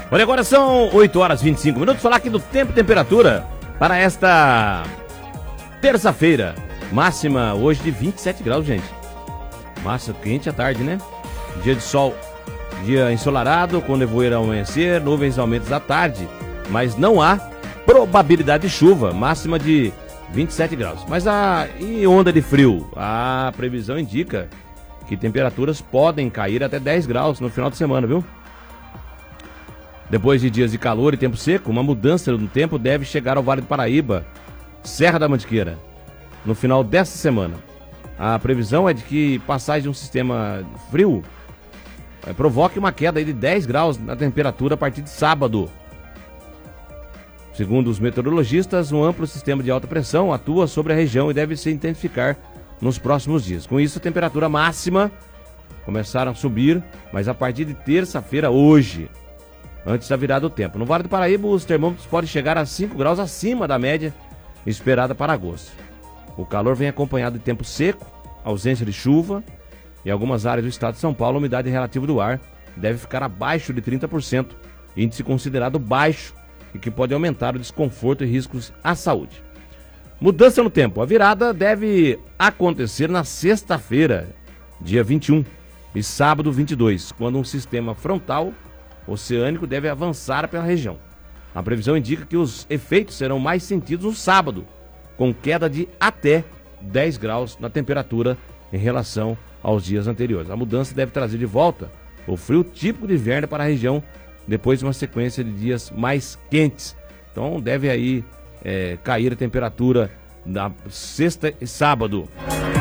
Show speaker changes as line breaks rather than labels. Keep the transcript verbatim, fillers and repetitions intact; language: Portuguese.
Olha, agora são oito horas e vinte e cinco minutos. Falar aqui do tempo e temperatura para esta terça-feira. Máxima hoje de vinte e sete graus, gente. Massa quente à tarde, né? Dia de sol, dia ensolarado, com nevoeiro ao amanhecer, nuvens aumentos à tarde. Mas não há probabilidade de chuva, máxima de vinte e sete graus. Mas a e onda de frio? A previsão indica que temperaturas podem cair até dez graus no final de semana, viu? Depois de dias de calor e tempo seco, uma mudança no tempo deve chegar ao Vale do Paraíba, Serra da Mantiqueira, no final desta semana. A previsão é de que passagem de um sistema frio é, provoque uma queda aí de dez graus na temperatura a partir de sábado. Segundo os meteorologistas, um amplo sistema de alta pressão atua sobre a região e deve se intensificar nos próximos dias. Com isso, a temperatura máxima começaram a subir, mas a partir de terça-feira, hoje, antes da virada do tempo. No Vale do Paraíba, os termômetros podem chegar a cinco graus acima da média esperada para agosto. O calor vem acompanhado de tempo seco, ausência de chuva. Em algumas áreas do estado de São Paulo, a umidade relativa do ar deve ficar abaixo de trinta por cento, índice considerado baixo e que pode aumentar o desconforto e riscos à saúde. Mudança no tempo. A virada deve acontecer na sexta-feira, dia vinte e um, e sábado vinte e dois, quando um sistema frontal oceânico deve avançar pela região. A previsão indica que os efeitos serão mais sentidos no sábado, com queda de até dez graus na temperatura em relação aos dias anteriores. A mudança deve trazer de volta o frio típico de inverno para a região, depois de uma sequência de dias mais quentes. Então deve aí é, cair a temperatura na sexta e sábado.